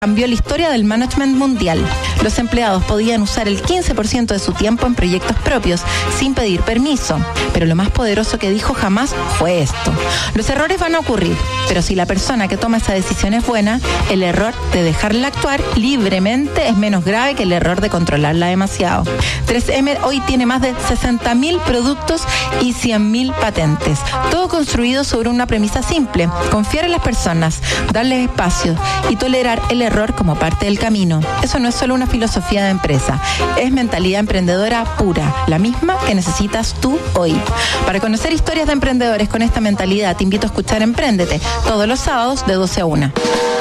cambió la historia del management mundial. Los empleados podían usar el 15% de su tiempo en proyectos propios, sin pedir permiso. Pero lo más poderoso que dijo jamás fue esto: los errores van a ocurrir, pero si la persona que toma esa decisión es buena, el error de dejarla actuar libremente es menos grave que el error de controlarla demasiado. 3M hoy tiene más de 60.000 productos y 100.000 patentes. Todo construido sobre una premisa simple: confiar en las personas, darles espacio y tolerar el error como parte del camino. Eso no es solo una filosofía de empresa, es mentalidad emprendedora pura, la misma que necesitas tú hoy. Para conocer historias de emprendedores con esta mentalidad, te invito a escuchar Empréndete todos los sábados de 12 a 1.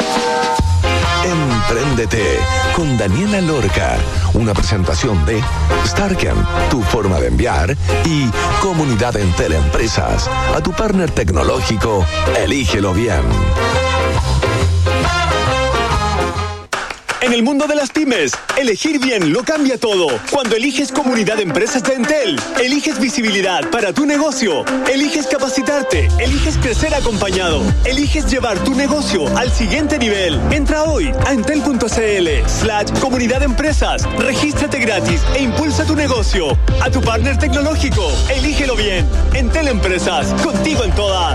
Empréndete con Daniela Lorca, una presentación de Starken, tu forma de enviar, y Comunidad Entel Empresas. A tu partner tecnológico, elígelo bien. En el mundo de las pymes, elegir bien lo cambia todo. Cuando eliges Comunidad de Empresas de Entel, eliges visibilidad para tu negocio, eliges capacitarte, eliges crecer acompañado, eliges llevar tu negocio al siguiente nivel. Entra hoy a entel.cl/Comunidad de Empresas, regístrate gratis e impulsa tu negocio. A tu partner tecnológico, elígelo bien. Entel Empresas, contigo en todas.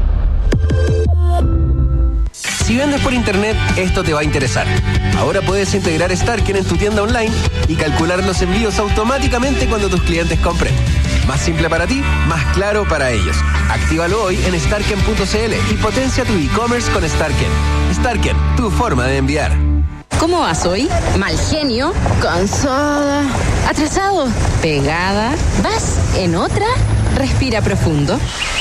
Si vendes por internet, esto te va a interesar. Ahora puedes integrar Starken en tu tienda online y calcular los envíos automáticamente cuando tus clientes compren. Más simple para ti, más claro para ellos. Actívalo hoy en starken.cl y potencia tu e-commerce con Starken. Starken, tu forma de enviar. ¿Cómo vas hoy? Mal genio, cansada, atrasado, pegada. ¿Vas en otra? Respira profundo.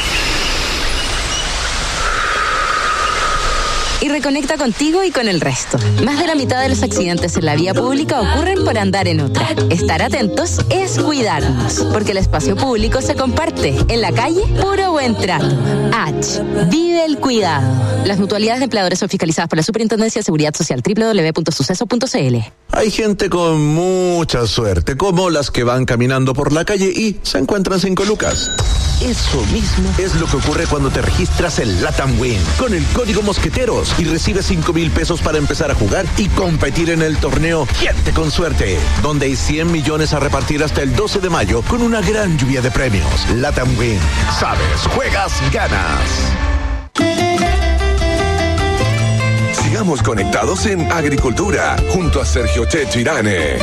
Y reconecta contigo y con el resto. Más de la mitad de los accidentes en la vía pública ocurren por andar en otra. Estar atentos es cuidarnos, porque el espacio público se comparte. En la calle, puro buen trato. H. Vive el cuidado. Las mutualidades de empleadores son fiscalizadas por la Superintendencia de Seguridad Social. www.suceso.cl. Hay gente con mucha suerte, como las que van caminando por la calle y se encuentran 5 lucas. Eso mismo es lo que ocurre cuando te registras en LATAM Win con el código Mosqueteros y recibes 5,000 pesos para empezar a jugar y competir en el torneo Gente con Suerte, donde hay 100 millones a repartir hasta el 12 de mayo con una gran lluvia de premios. LATAM Win. Sabes, juegas, ganas. Sigamos conectados en Agricultura junto a Sergio Checho Irane.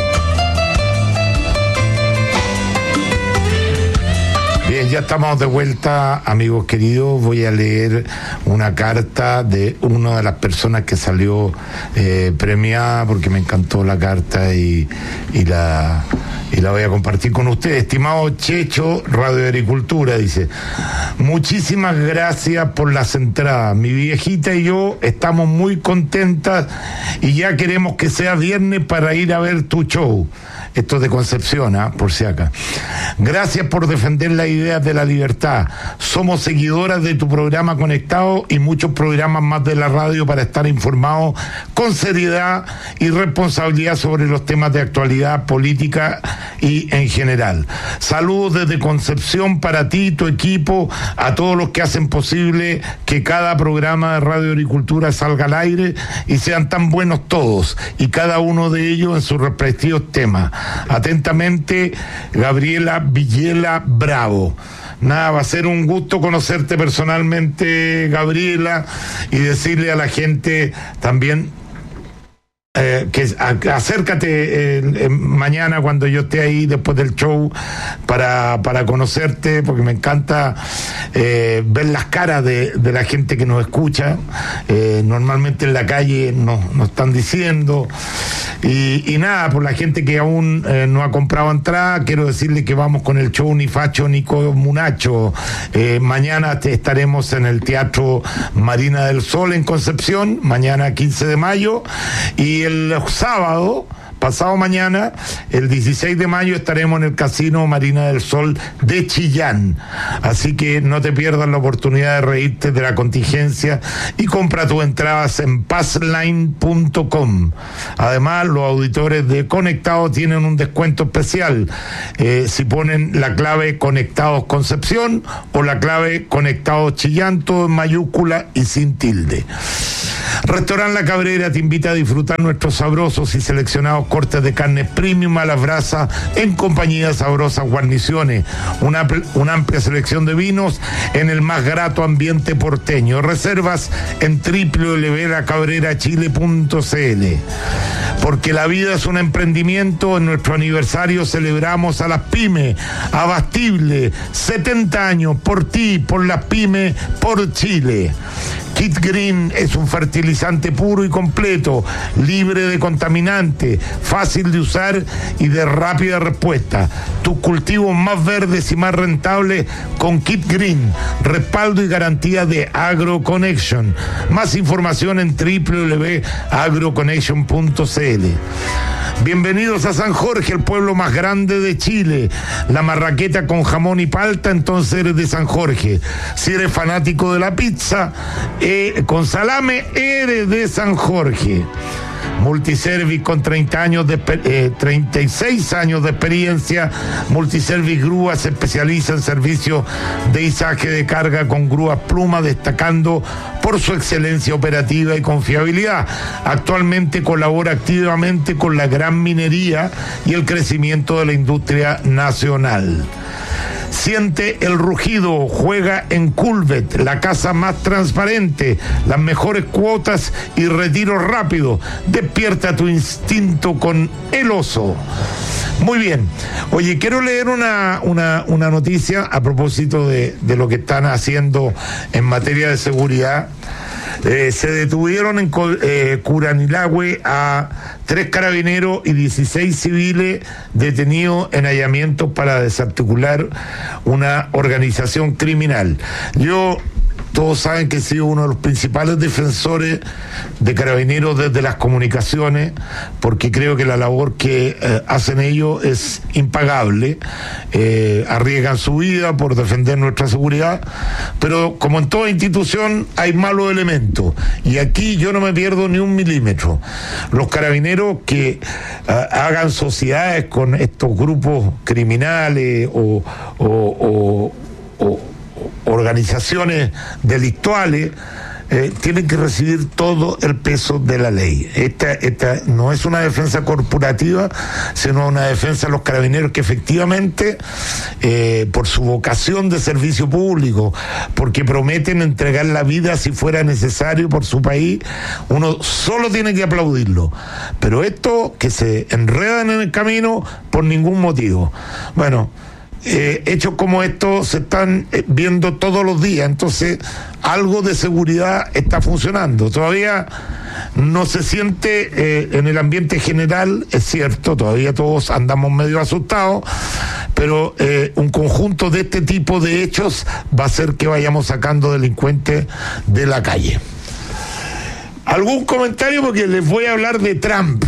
Bien, ya estamos de vuelta, amigos queridos. Voy a leer una carta de una de las personas que salió premiada, porque me encantó la carta y la voy a compartir con ustedes. Estimado Checho, Radio Agricultura, dice: muchísimas gracias por las entradas. Mi viejita y yo estamos muy contentas y ya queremos que sea viernes para ir a ver tu show. Esto es de Concepción, por si acá. Gracias por defender las ideas de la libertad. Somos seguidoras de tu programa Conectado y muchos programas más de la radio para estar informados con seriedad y responsabilidad sobre los temas de actualidad política y en general. Saludos desde Concepción para ti y tu equipo, a todos los que hacen posible que cada programa de Radio Agricultura salga al aire y sean tan buenos todos y cada uno de ellos en sus respectivos temas. Atentamente, Gabriela Villela Bravo. Nada, va a ser un gusto conocerte personalmente, Gabriela, y decirle a la gente también que acércate mañana cuando yo esté ahí después del show para conocerte, porque me encanta ver las caras de la gente que nos escucha. Normalmente en la calle nos están diciendo y nada, por la gente que aún no ha comprado entrada, quiero decirle que vamos con el show Ni Facho ni Comunacho. Mañana estaremos en el Teatro Marina del Sol en Concepción, mañana 15 de mayo, y el sábado pasado mañana, el 16 de mayo, estaremos en el Casino Marina del Sol de Chillán. Así que no te pierdas la oportunidad de reírte de la contingencia y compra tus entradas en passline.com. Además, los auditores de Conectados tienen un descuento especial si ponen la clave Conectados Concepción o la clave Conectados Chillán, todo en mayúscula y sin tilde. Restaurant La Cabrera te invita a disfrutar nuestros sabrosos y seleccionados cortes de carne premium a las brasas en compañía de sabrosas guarniciones, una amplia selección de vinos en el más grato ambiente porteño. Reservas en www.lacabrerachile.cl. Porque la vida es un emprendimiento, en nuestro aniversario celebramos a las pymes. Abastible, 70 años, por ti, por las pymes, por Chile. Kit Green es un fertilizante puro y completo, libre de contaminantes, fácil de usar y de rápida respuesta. Tus cultivos más verdes y más rentables con Kit Green, respaldo y garantía de AgroConnection. Más información en www.agroconnection.cl. Bienvenidos a San Jorge, el pueblo más grande de Chile. La marraqueta con jamón y palta, entonces eres de San Jorge. Si eres fanático de la pizza con salame, eres de San Jorge. Multiservice con 36 años de experiencia. Multiservice Grúa se especializa en servicios de izaje de carga con grúas Pluma, destacando por su excelencia operativa y confiabilidad. Actualmente colabora activamente con la gran minería y el crecimiento de la industria nacional. Siente el rugido, juega en Culvet, la casa más transparente, las mejores cuotas y retiro rápido. Despierta tu instinto con El Oso. Muy bien. Oye, quiero leer una noticia a propósito de lo que están haciendo en materia de seguridad. Se detuvieron en Curanilahue a 3 carabineros y 16 civiles detenidos en hallamientos para desarticular una organización criminal. Todos saben que he sido uno de los principales defensores de carabineros desde las comunicaciones, porque creo que la labor que hacen ellos es impagable. Arriesgan su vida por defender nuestra seguridad, pero como en toda institución hay malos elementos, y aquí yo no me pierdo ni un milímetro. Los carabineros que hagan sociedades con estos grupos criminales o organizaciones delictuales, tienen que recibir todo el peso de la ley. Esta no es una defensa corporativa, sino una defensa de los carabineros que efectivamente, por su vocación de servicio público, porque prometen entregar la vida si fuera necesario por su país, uno solo tiene que aplaudirlo. Pero esto, que se enredan en el camino por ningún motivo. Bueno, hechos como estos se están viendo todos los días, entonces algo de seguridad está funcionando. Todavía no se siente en el ambiente general, es cierto, todavía todos andamos medio asustados, pero un conjunto de este tipo de hechos va a hacer que vayamos sacando delincuentes de la calle. ¿Algún comentario? Porque les voy a hablar de Trump.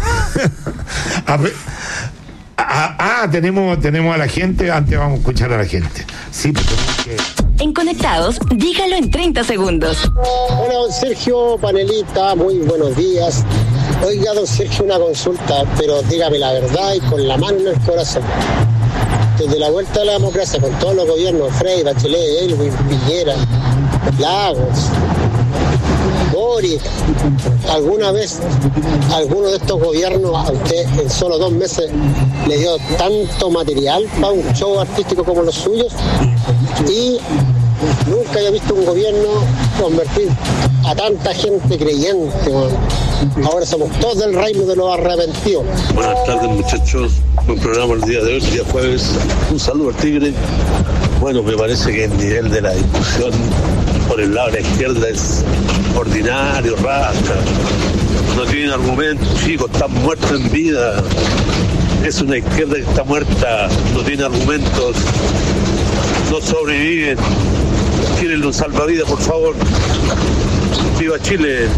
Tenemos a la gente. Antes vamos a escuchar a la gente. Sí, pero tenemos que... En Conectados, dígalo en 30 segundos. Hola, don Sergio, panelista, muy buenos días. Oiga, don Sergio, una consulta, pero dígame la verdad y con la mano en el corazón. Desde la vuelta a la democracia, con todos los gobiernos, Frey, Bachelet, Elwin, Piñera, Lagos, Boric, ¿alguna vez alguno de estos gobiernos a usted en solo 2 meses le dio tanto material para un show artístico como los suyos? Y nunca había visto un gobierno convertir a tanta gente creyente, man. Ahora somos todos del reino de los arrepentidos. Buenas tardes, muchachos. Buen programa el día de hoy, día jueves. Un saludo al Tigre. Bueno, me parece que el nivel de la discusión por el lado de la izquierda es ordinario, rasca. No tienen argumentos, chicos, están muertos en vida. Es una izquierda que está muerta, no tiene argumentos, no sobreviven. Quieren un salvavidas, por favor. ¡Viva Chile!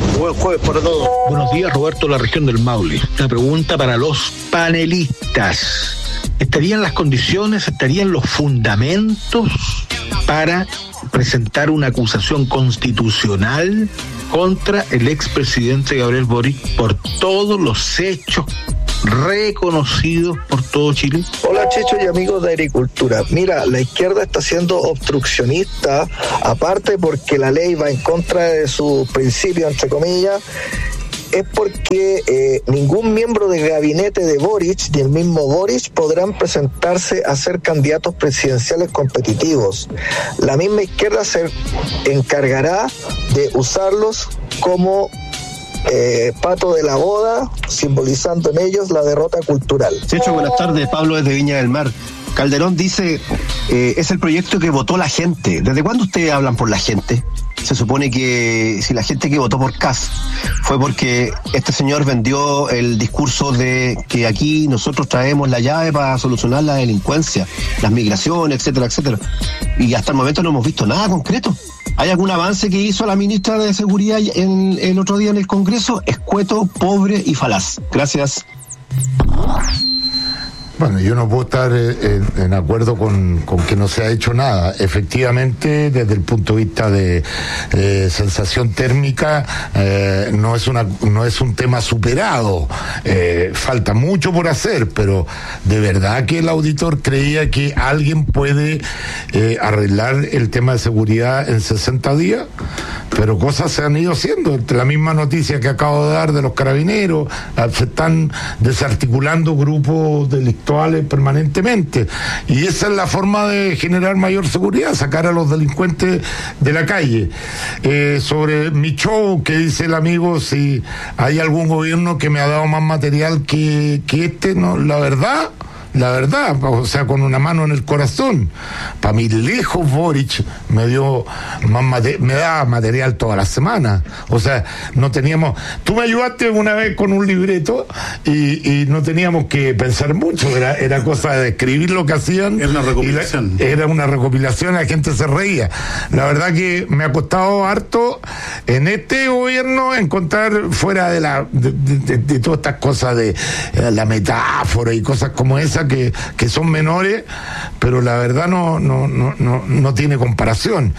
Buen jueves para todos. Buenos días, Roberto, la región del Maule. Una pregunta para los panelistas. ¿Estarían las condiciones, estarían los fundamentos para presentar una acusación constitucional contra el expresidente Gabriel Boric por todos los hechos reconocidos por todo Chile? Hola, Checho y amigos de Agricultura. Mira, la izquierda está siendo obstruccionista, aparte porque la ley va en contra de sus principios, entre comillas. Es porque ningún miembro del gabinete de Boric, ni el mismo Boric, podrán presentarse a ser candidatos presidenciales competitivos. La misma izquierda se encargará de usarlos como pato de la boda, simbolizando en ellos la derrota cultural. Checho, buenas tardes. Pablo desde Viña del Mar. Calderón dice, es el proyecto que votó la gente. ¿Desde cuándo ustedes hablan por la gente? Se supone que si la gente que votó por Kast fue porque este señor vendió el discurso de que aquí nosotros traemos la llave para solucionar la delincuencia, las migraciones, etcétera, etcétera. Y hasta el momento no hemos visto nada concreto. ¿Hay algún avance que hizo la ministra de Seguridad el otro día en el Congreso? Escueto, pobre y falaz. Gracias. Bueno, yo no puedo estar en acuerdo con que no se ha hecho nada. Efectivamente, desde el punto de vista de sensación térmica, no es un tema superado. Falta mucho por hacer, pero de verdad que el auditor creía que alguien puede arreglar el tema de seguridad en 60 días, pero cosas se han ido haciendo. Entre la misma noticia que acabo de dar de los carabineros, se están desarticulando grupos delictuales permanentemente, y esa es la forma de generar mayor seguridad, sacar a los delincuentes de la calle. Sobre mi show, que dice el amigo, si hay algún gobierno que me ha dado más material que este, no, la verdad, o sea, con una mano en el corazón, para mí lejos Boric me dio me da material toda la semana. O sea, no teníamos, tú me ayudaste una vez con un libreto y no teníamos que pensar mucho, era cosa de escribir lo que hacían. Era una recopilación. Era una recopilación, la gente se reía. La verdad que me ha costado harto en este gobierno encontrar, fuera de todas estas cosas de la metáfora y cosas como esa que son menores, pero la verdad no tiene comparación.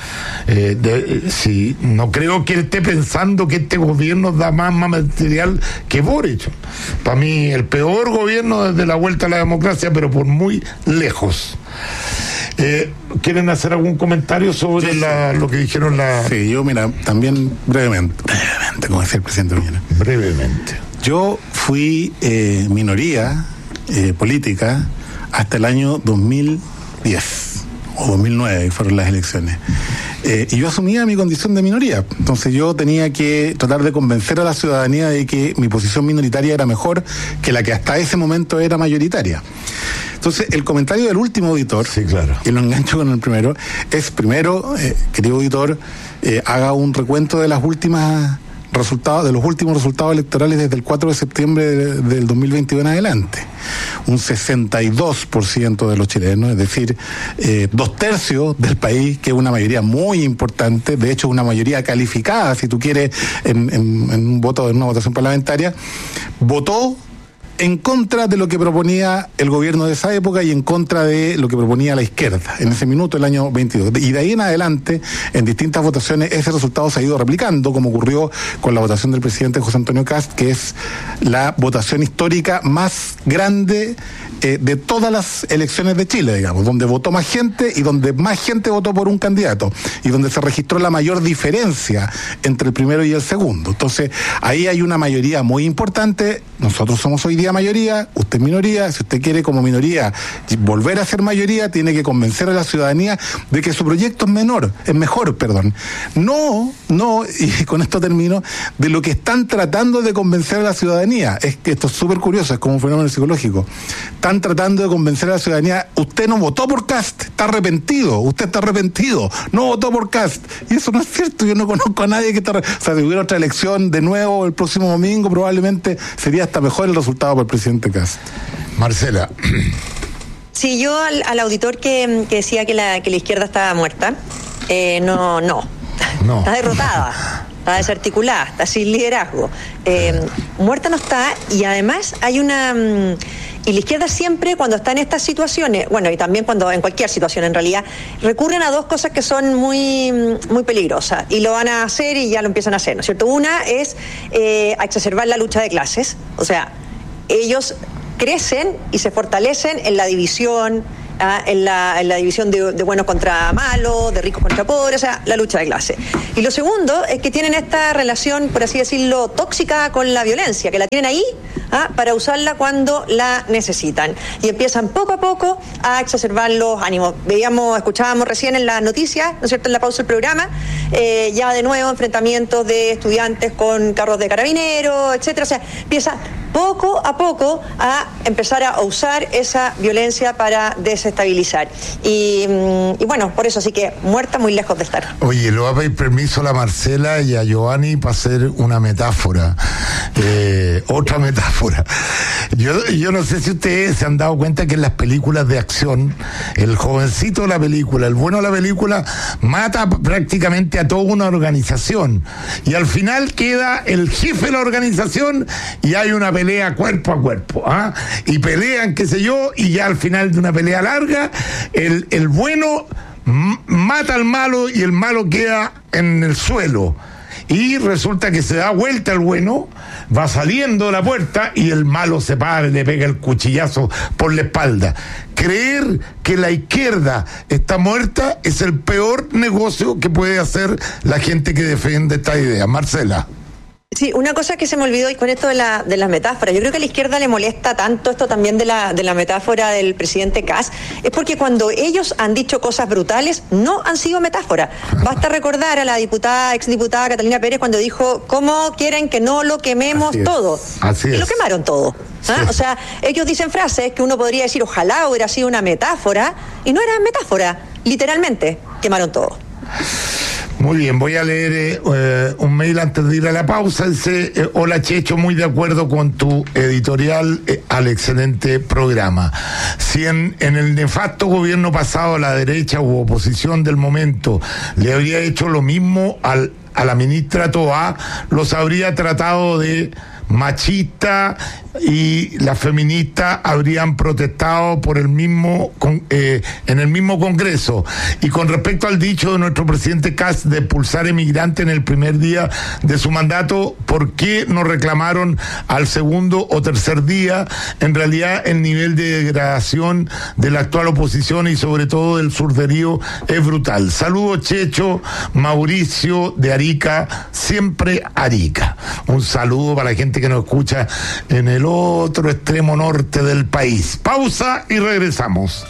No creo que él esté pensando que este gobierno da más material que Boric. Para mí el peor gobierno desde la vuelta a la democracia, pero por muy lejos. ¿Quieren hacer algún comentario sobre lo que dijeron Sí, yo mira, también brevemente, como decía el presidente Piñera. Brevemente. Yo fui minoría política hasta el año 2010 o 2009, que fueron las elecciones. Y yo asumía mi condición de minoría. Entonces yo tenía que tratar de convencer a la ciudadanía de que mi posición minoritaria era mejor que la que hasta ese momento era mayoritaria. Entonces, el comentario del último auditor, sí, claro, y lo engancho con el primero, es primero, querido auditor, haga un recuento de los últimos resultados electorales desde el 4 de septiembre del 2021 en adelante. Un 62% de los chilenos, es decir, 2/3 del país, que es una mayoría muy importante, de hecho una mayoría calificada, si tú quieres, en un voto, en una votación parlamentaria, votó en contra de lo que proponía el gobierno de esa época y en contra de lo que proponía la izquierda en ese minuto, el año 22. Y de ahí en adelante, en distintas votaciones, ese resultado se ha ido replicando, como ocurrió con la votación del presidente José Antonio Kast, que es la votación histórica más grande de todas las elecciones de Chile, digamos, donde votó más gente y donde más gente votó por un candidato y donde se registró la mayor diferencia entre el primero y el segundo. Entonces, ahí hay una mayoría muy importante. Nosotros somos hoy día mayoría, usted es minoría. Si usted quiere como minoría volver a ser mayoría, tiene que convencer a la ciudadanía de que su proyecto es mejor. No, y con esto termino, de lo que están tratando de convencer a la ciudadanía. Es que esto es súper curioso, es como un fenómeno psicológico. Están tratando de convencer a la ciudadanía, usted no votó por Kast, usted está arrepentido, no votó por Kast. Y eso no es cierto, yo no conozco a nadie que está... O sea, si hubiera otra elección de nuevo el próximo domingo, probablemente sería hasta mejor el resultado para el presidente Kast. Marcela. Sí, yo al auditor que decía que la izquierda estaba muerta, no. Está está desarticulada, está sin liderazgo. Muerta no está, y además hay una... y la izquierda siempre, cuando está en estas situaciones, bueno, y también cuando en cualquier situación en realidad, recurren a dos cosas que son muy, muy peligrosas, y lo van a hacer y ya lo empiezan a hacer, ¿no es cierto? Una es exacerbar la lucha de clases, o sea, ellos crecen y se fortalecen en la división, en la división de buenos contra malos, de ricos contra pobres, o sea, la lucha de clase. Y lo segundo es que tienen esta relación, por así decirlo, tóxica con la violencia, que la tienen ahí para usarla cuando la necesitan. Y empiezan poco a poco a exacerbar los ánimos. Escuchábamos recién en las noticias, ¿no es cierto?, en la pausa del programa, ya de nuevo enfrentamientos de estudiantes con carros de carabineros, etcétera. O sea, empieza poco a poco a empezar a usar esa violencia para desestabilizar. Y bueno, por eso sí que muerta muy lejos de estar. Oye, le voy a pedir permiso a la Marcela y a Giovanni para hacer una metáfora. Otra metáfora. Yo no sé si ustedes se han dado cuenta que en las películas de acción, el jovencito de la película, el bueno de la película, mata prácticamente a toda una organización. Y al final queda el jefe de la organización y hay una pelea cuerpo a cuerpo, y pelean, qué sé yo, y ya al final de una pelea larga, el bueno mata al malo y el malo queda en el suelo. Y resulta que se da vuelta el bueno, va saliendo de la puerta y el malo se para y le pega el cuchillazo por la espalda. Creer que la izquierda está muerta es el peor negocio que puede hacer la gente que defiende esta idea. Marcela. Sí, una cosa que se me olvidó y con esto de las metáforas, yo creo que a la izquierda le molesta tanto esto también de la metáfora del presidente Kast, es porque cuando ellos han dicho cosas brutales no han sido metáforas. Basta recordar a la exdiputada Catalina Pérez cuando dijo, ¿cómo quieren que no lo quememos todo? Así es. Y lo quemaron todo. Sí. O sea, ellos dicen frases que uno podría decir, ojalá hubiera sido una metáfora, y no era metáfora, literalmente quemaron todo. Muy bien, voy a leer un mail antes de ir a la pausa. Dice, hola Checho, muy de acuerdo con tu editorial al excelente programa. Si en el nefasto gobierno pasado la derecha u oposición del momento le habría hecho lo mismo a la ministra Toá, los habría tratado de machista y las feministas habrían protestado por en el mismo Congreso. Y con respecto al dicho de nuestro presidente Kast de expulsar emigrantes en el primer día de su mandato, ¿por qué no reclamaron al segundo o tercer día? En realidad el nivel de degradación de la actual oposición y sobre todo del sur de Río es brutal. Saludos Checho, Mauricio de Arica, siempre Arica. Un saludo para la gente que nos escucha en el otro extremo norte del país. Pausa y regresamos.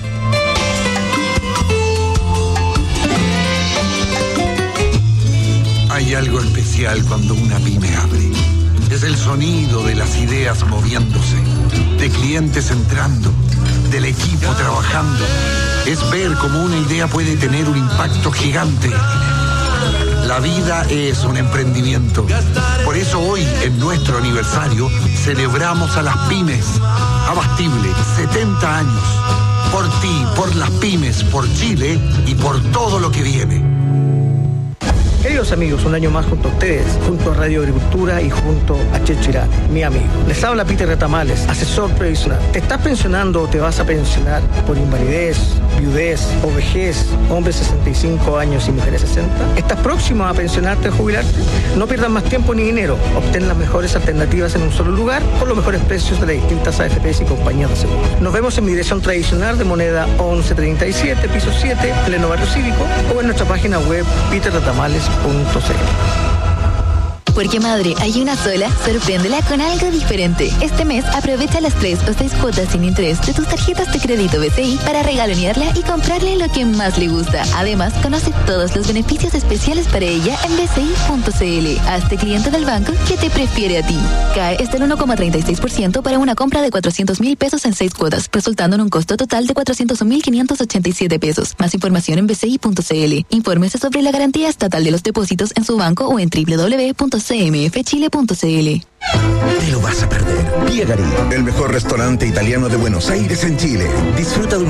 Hay algo especial cuando una pyme abre. Es el sonido de las ideas moviéndose, de clientes entrando, del equipo trabajando. Es ver cómo una idea puede tener un impacto gigante. La vida es un emprendimiento. Por eso hoy, en nuestro aniversario, celebramos a las pymes. Abastible, 70 años. Por ti, por las pymes, por Chile y por todo lo que viene. Queridos amigos, un año más junto a ustedes, junto a Radio Agricultura y junto a Checho Irán, mi amigo. Les habla Peter Retamales, asesor previsional. ¿Te estás pensionando o te vas a pensionar por invalidez, viudez o vejez, hombres 65 años y mujeres 60? ¿Estás próximo a pensionarte o jubilarte? No pierdas más tiempo ni dinero. Obtén las mejores alternativas en un solo lugar por los mejores precios de las distintas AFPs y compañías de seguro. Nos vemos en mi dirección tradicional de Moneda 1137, piso 7, pleno barrio cívico, o en nuestra página web peterretamales.cl. Porque madre, hay una sola, sorpréndela con algo diferente. Este mes aprovecha las 3 o 6 cuotas sin interés de tus tarjetas de crédito BCI para regalonearla y comprarle lo que más le gusta. Además, conoce todos los beneficios especiales para ella en bci.cl. Hazte cliente del banco que te prefiere a ti. CAE es del 1,36% para una compra de 400,000 pesos en 6 cuotas, resultando en un costo total de 401,587 pesos. Más información en bci.cl. Infórmese sobre la garantía estatal de los depósitos en su banco o en www.cmfchile.cl. Te lo vas a perder. Piegari, el mejor restaurante italiano de Buenos Aires en Chile. Disfruta de